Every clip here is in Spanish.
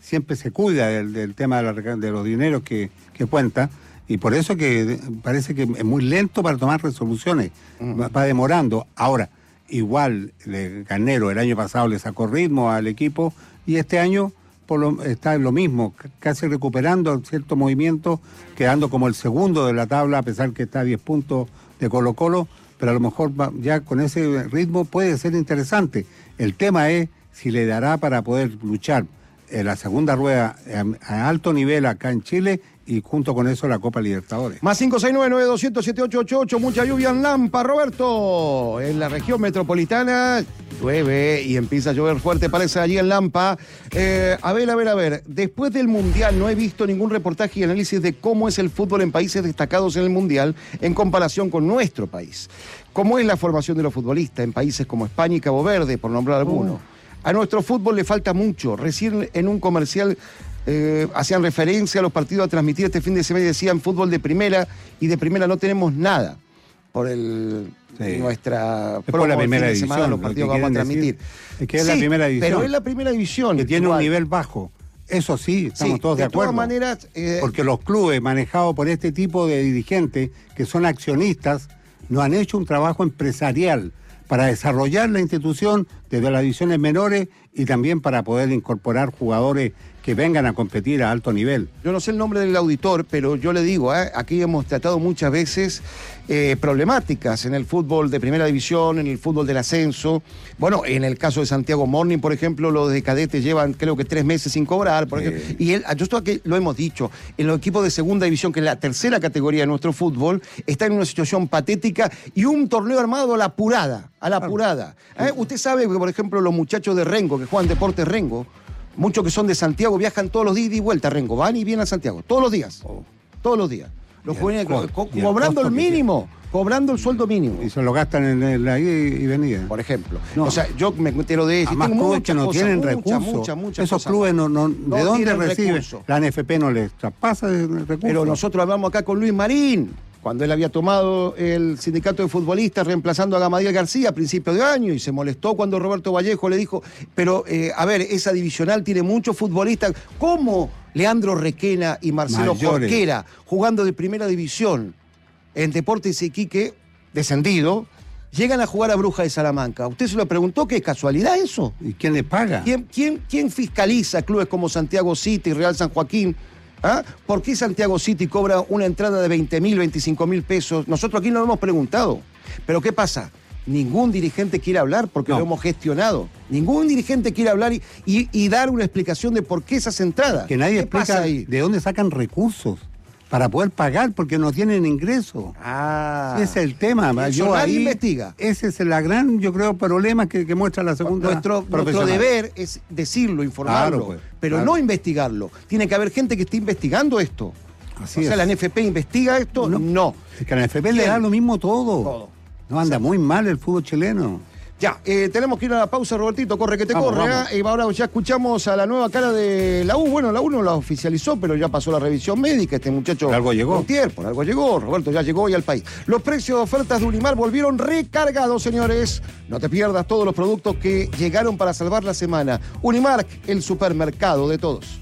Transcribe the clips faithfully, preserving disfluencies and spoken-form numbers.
siempre se cuida del, del tema de, la, de los dineros que, que cuenta, y por eso que parece que es muy lento para tomar resoluciones, uh-huh. va, va demorando. Ahora, igual Carnero el año pasado le sacó ritmo al equipo, y este año por lo, está en lo mismo, casi recuperando cierto movimiento, quedando como el segundo de la tabla, a pesar que está a diez puntos de Colo Colo, pero a lo mejor va, ya con ese ritmo puede ser interesante. El tema es si le dará para poder luchar en la segunda rueda a, a alto nivel acá en Chile, y junto con eso la Copa Libertadores. Más cinco seis nueve nueve dos cero cero siete ocho ocho ocho. Mucha lluvia en Lampa, Roberto. En la región metropolitana llueve y empieza a llover fuerte, parece, allí en Lampa. Eh, a ver, a ver, a ver. Después del Mundial no he visto ningún reportaje y análisis de cómo es el fútbol en países destacados en el Mundial en comparación con nuestro país. ¿Cómo es la formación de los futbolistas en países como España y Cabo Verde, por nombrar algunos? Oh. A nuestro fútbol le falta mucho. Recién en un comercial eh, hacían referencia a los partidos a transmitir este fin de semana y decían fútbol de primera, y de primera no tenemos nada por el sí. nuestra es por la primera división, semana, los partidos que, que vamos a transmitir. Es que es sí, la primera división. Pero es la primera división. Que tiene igual. Un nivel bajo. Eso sí, estamos sí, todos de, de acuerdo. De todas maneras... Eh, porque los clubes manejados por este tipo de dirigentes, que son accionistas, no han hecho un trabajo empresarial para desarrollar la institución desde las divisiones menores y también para poder incorporar jugadores que vengan a competir a alto nivel. Yo no sé el nombre del auditor, pero yo le digo, ¿eh? aquí hemos tratado muchas veces eh, problemáticas en el fútbol de primera división, en el fútbol del ascenso. Bueno, en el caso de Santiago Morning, por ejemplo, los de cadetes llevan creo que tres meses sin cobrar, por ejemplo. Eh. Y él, yo esto aquí lo hemos dicho, en los equipos de segunda división, que es la tercera categoría de nuestro fútbol, está en una situación patética y un torneo armado a la apurada, a la apurada. ¿Eh? Usted sabe que, por ejemplo, los muchachos de Rengo, que juegan Deportes Rengo, muchos que son de Santiago viajan todos los días y vuelta a Rengo, van y vienen a Santiago, todos los días, oh. todos los días. Los jóvenes co co cobrando el mínimo, cobrando el sueldo mínimo. Y se lo gastan en la ida y venida. Por ejemplo. No. O sea, yo me entero de eso. Además, clubes que no cosas, tienen mucha, recursos. Mucha, mucha Esos clubes, no, no, no, ¿de dónde reciben? Recursos. La N F P no les traspasa de recursos. Pero nosotros hablamos acá con Luis Marín, cuando él había tomado el sindicato de futbolistas reemplazando a Gamadiel García a principios de año, y se molestó cuando Roberto Vallejo le dijo, pero eh, a ver, esa divisional tiene muchos futbolistas, ¿cómo Leandro Requena y Marcelo Mayores. Jorquera jugando de primera división en Deportes Iquique, descendido, llegan a jugar a Bruja de Salamanca? ¿Usted se lo preguntó? ¿Qué casualidad eso? ¿Y quién le paga? ¿Quién, quién, quién fiscaliza clubes como Santiago City y Real San Joaquín? ¿Ah? ¿Por qué Santiago City cobra una entrada de veinte mil, veinticinco mil pesos? Nosotros aquí no lo hemos preguntado. ¿Pero qué pasa? Ningún dirigente quiere hablar porque no. lo hemos gestionado. Ningún dirigente quiere hablar y, y, y dar una explicación de por qué esas entradas. Que nadie explica ahí? De dónde sacan recursos para poder pagar, porque no tienen ingreso. Ah. Ese es el tema. Yo ahí investiga. Ese es el gran, yo creo, problema que, que muestra la segunda. Nuestro, nuestro deber es decirlo, informarlo, claro, pues, pero claro. no investigarlo. Tiene que haber gente que esté investigando esto. Así o sea, es. ¿La N F P investiga esto? No. no. Es que a la N F P ¿Quién? le da lo mismo todo. Todo. No, anda muy mal el fútbol chileno. Ya, eh, tenemos que ir a la pausa, Robertito, corre que te vamos, corre. Vamos. ¿eh? Y ahora ya escuchamos a la nueva cara de la U. Bueno, la U no la oficializó, pero ya pasó la revisión médica. Este muchacho... Por algo llegó. Montiel, por algo llegó. Roberto ya llegó hoy al país. Los precios de ofertas de Unimar volvieron recargados, señores. No te pierdas todos los productos que llegaron para salvar la semana. Unimar, el supermercado de todos.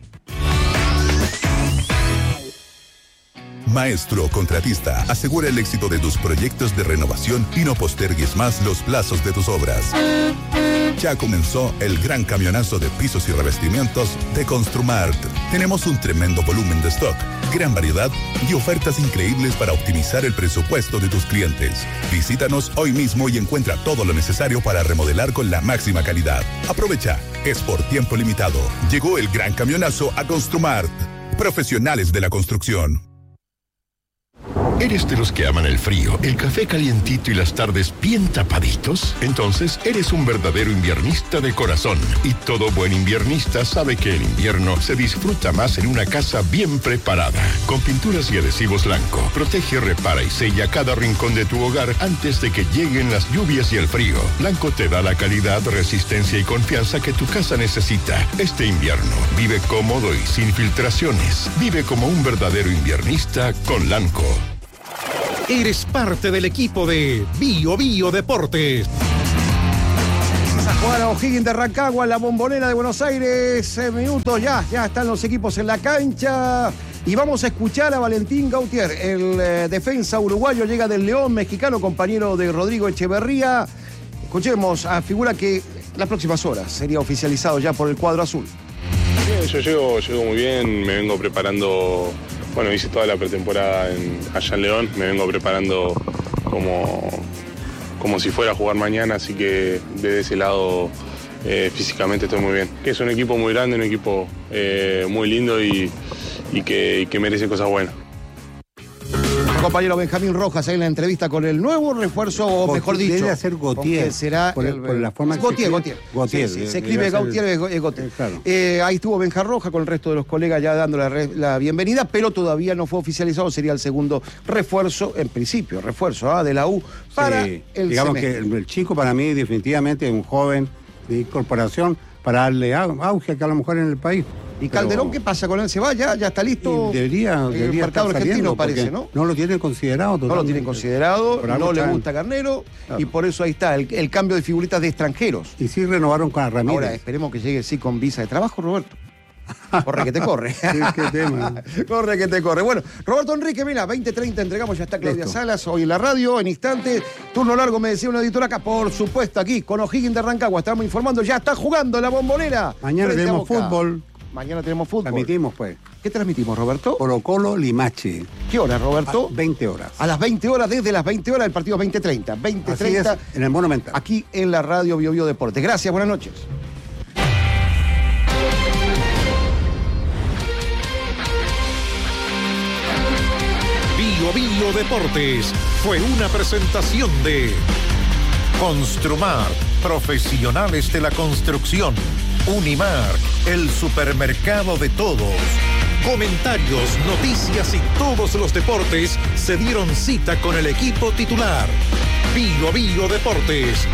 Maestro Contratista, asegura el éxito de tus proyectos de renovación y no postergues más los plazos de tus obras. Ya comenzó el gran camionazo de pisos y revestimientos de Construmart. Tenemos un tremendo volumen de stock, gran variedad y ofertas increíbles para optimizar el presupuesto de tus clientes. Visítanos hoy mismo y encuentra todo lo necesario para remodelar con la máxima calidad. Aprovecha, es por tiempo limitado. Llegó el gran camionazo a Construmart. Profesionales de la construcción. ¿Eres de los que aman el frío, el café calientito y las tardes bien tapaditos? Entonces eres un verdadero inviernista de corazón. Y todo buen inviernista sabe que el invierno se disfruta más en una casa bien preparada. Con pinturas y adhesivos Blanco, protege, repara y sella cada rincón de tu hogar antes de que lleguen las lluvias y el frío. Blanco te da la calidad, resistencia y confianza que tu casa necesita. Este invierno, vive cómodo y sin filtraciones. Vive como un verdadero inviernista con Blanco. Eres parte del equipo de Bio Bio Deportes. Bueno, O'Higgins de Rancagua, la Bombonera de Buenos Aires, eh, minutos ya, ya están los equipos en la cancha. Y vamos a escuchar a Valentín Gautier, el eh, defensa uruguayo, llega del León, mexicano, compañero de Rodrigo Echeverría. Escuchemos, a figura que las próximas horas sería oficializado ya por el cuadro azul. Bien, yo llego, llego muy bien, me vengo preparando, bueno, hice toda la pretemporada en, allá en León, me vengo preparando como, como si fuera a jugar mañana, así que desde ese lado eh, físicamente estoy muy bien. Es un equipo muy grande, un equipo eh, muy lindo y, y, que, y que merece cosas buenas. Compañero Benjamín Rojas ahí en la entrevista con el nuevo refuerzo, o mejor dicho, debe ser Gautier, será por, el, el, por la forma Gautier, que Gautier. Gautier, sí, sí, se escribe Gautier, es el, Gautier. Claro. Eh, ahí estuvo Benja Rojas con el resto de los colegas ya dando la, la bienvenida, pero todavía no fue oficializado, sería el segundo refuerzo, en principio, refuerzo ¿ah? de la U para sí, el digamos semestre. que el, el chico para mí definitivamente es un joven de incorporación para darle auge acá a la mujer en el país. ¿Y Calderón qué pasa con él? ¿Se va ya? ¿Ya está listo? Debería, debería el mercado argentino parece, ¿no? No lo tienen considerado totalmente. No lo tienen considerado, no le están. gusta Carnero, claro. Y por eso ahí está el, el cambio de figuritas de extranjeros. Y sí renovaron con Ramírez. Ahora esperemos que llegue sí con visa de trabajo, Roberto. Corre que te corre. Sí, qué tema. Corre que te corre. Bueno, Roberto Enrique, mira, veinte treinta entregamos, ya está Claudia Listo. Salas hoy en la radio, en instante. Turno largo, me decía una editora acá, por supuesto, aquí con O'Higgins de Rancagua. Estamos informando, ya está jugando la Bombonera. Mañana frente a tenemos Boca. fútbol. Mañana tenemos fútbol. Transmitimos, pues. ¿Qué transmitimos, Roberto? Colo Colo Limache. ¿Qué hora, Roberto? A veinte horas. A las veinte horas, desde las veinte horas, el partido veinte treinta. veinte Así treinta, es, en el Monumental. aquí en la radio Bio Bio Deportes. Gracias, buenas noches. Bio Bio Deportes fue una presentación de Construmar, profesionales de la construcción. Unimark, el supermercado de todos. Comentarios, noticias y todos los deportes se dieron cita con el equipo titular. Bio Bio Deportes.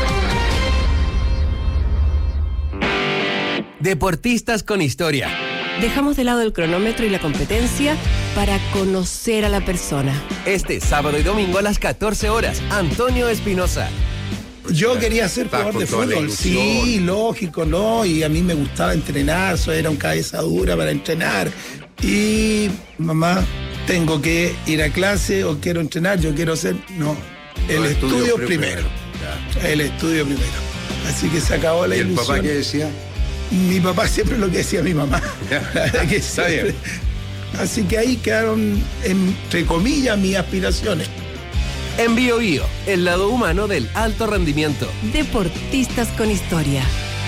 Deportistas con historia. Dejamos de lado el cronómetro y la competencia para conocer a la persona. Este sábado y domingo a las catorce horas, Antonio Espinosa. Yo quería ser jugador de fútbol, sí, lógico, ¿no? Y a mí me gustaba entrenar, eso era un cabeza dura para entrenar. Y mamá, tengo que ir a clase o quiero entrenar, yo quiero ser, no, el no, estudio, estudio primero. primero. El estudio primero. Así que se acabó la ¿Y ilusión. el papá qué decía? Mi papá siempre lo que decía mi mamá. La verdad que Está siempre. bien. Así que ahí quedaron, entre comillas, mis aspiraciones. En Bio Bio, el lado humano del alto rendimiento. Deportistas con historia.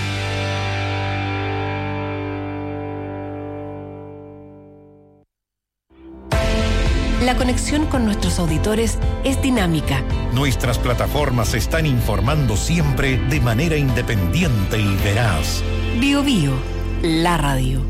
La conexión con nuestros auditores es dinámica. Nuestras plataformas están informando siempre de manera independiente y veraz. Bio Bio, la radio.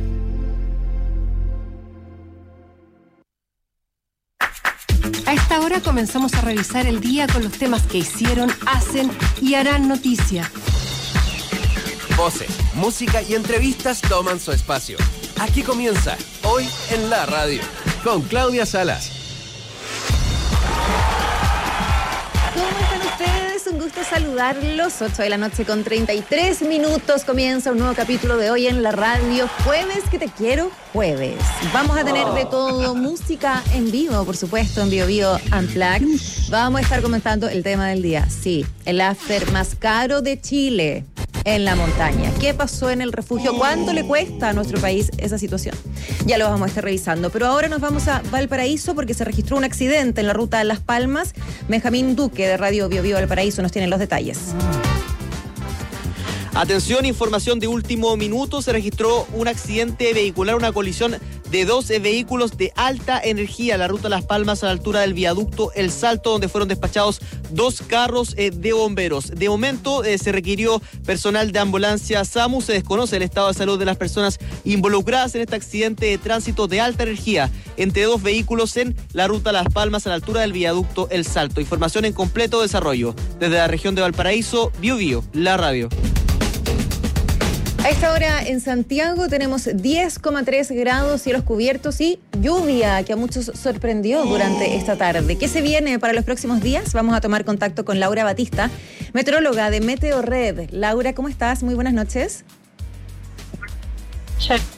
A esta hora comenzamos a revisar el día con los temas que hicieron, hacen y harán noticia. Voces, música y entrevistas toman su espacio. Aquí comienza, hoy en la radio, con Claudia Salas. ¿Cómo están ustedes? Un gusto saludarlos. ocho de la noche con treinta y tres minutos. Comienza un nuevo capítulo de Hoy en la Radio. Jueves que te quiero, jueves. Vamos a tener de todo, música en vivo, por supuesto, en Bio Bio Unplugged. Vamos a estar comentando el tema del día. Sí, el after más caro de Chile en la montaña. ¿Qué pasó en el refugio? ¿Cuánto le cuesta a nuestro país esa situación? Ya lo vamos a estar revisando. Pero ahora nos vamos a Valparaíso porque se registró un accidente en la ruta a Las Palmas. Benjamín Duque de Radio Bio Bio Valparaíso nos tiene los detalles. Atención, información de último minuto. Se registró un accidente vehicular, una colisión de dos vehículos de alta energía en la ruta Las Palmas a la altura del viaducto El Salto, donde fueron despachados dos carros eh, de bomberos. De momento eh, se requirió personal de ambulancia SAMU. Se desconoce el estado de salud de las personas involucradas en este accidente de tránsito de alta energía entre dos vehículos en la ruta Las Palmas a la altura del viaducto El Salto. Información en completo desarrollo. Desde la región de Valparaíso, Bio Bio, la radio. A esta hora en Santiago tenemos diez coma tres grados, cielos cubiertos y lluvia que a muchos sorprendió durante esta tarde. ¿Qué se viene para los próximos días? Vamos a tomar contacto con Laura Batista, meteoróloga de Meteorred. Laura, ¿cómo estás? Muy buenas noches.